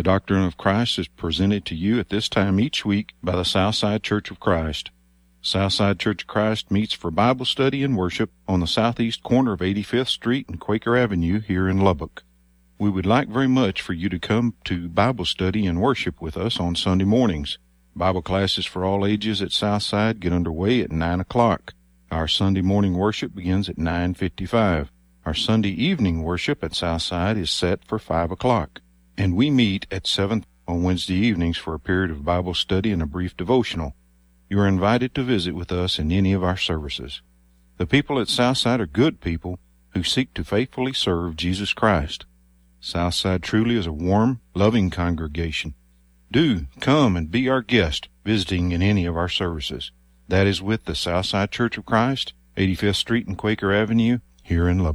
The Doctrine of Christ is presented to you at this time each week by the Southside Church of Christ. Southside Church of Christ meets for Bible study and worship on the southeast corner of 85th Street and Quaker Avenue here in Lubbock. We would like very much for you to come to Bible study and worship with us on Sunday mornings. Bible classes for all ages at Southside get underway at 9 o'clock. Our Sunday morning worship begins at 9:55. Our Sunday evening worship at Southside is set for 5 o'clock. And we meet at 7 on Wednesday evenings for a period of Bible study and a brief devotional. You are invited to visit with us in any of our services. The people at Southside are good people who seek to faithfully serve Jesus Christ. Southside truly is a warm, loving congregation. Do come and be our guest visiting in any of our services. That is with the Southside Church of Christ, 85th Street and Quaker Avenue, here in Lubbock.